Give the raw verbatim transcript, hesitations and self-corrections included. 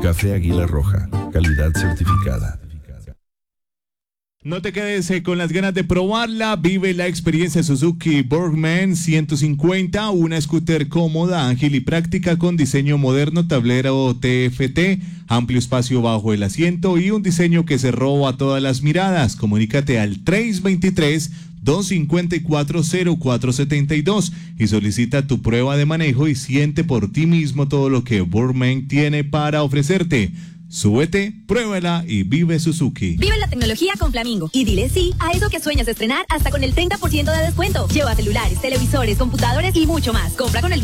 Café Águila Roja, calidad certificada. No te quedes eh, con las ganas de probarla. Vive la experiencia Suzuki Burgman ciento cincuenta, una scooter cómoda, ágil y práctica con diseño moderno, tablero T F T, amplio espacio bajo el asiento y un diseño que se roba a todas las miradas. Comunícate al tres dos tres, dos cinco cuatro, cero cuatro siete dos y solicita tu prueba de manejo y siente por ti mismo todo lo que Burgman tiene para ofrecerte. Súbete, pruébala y vive Suzuki. Vive la tecnología con Flamingo y dile sí a eso que sueñas estrenar hasta con el treinta por ciento de descuento. Lleva celulares, televisores, computadores y mucho más. Compra con el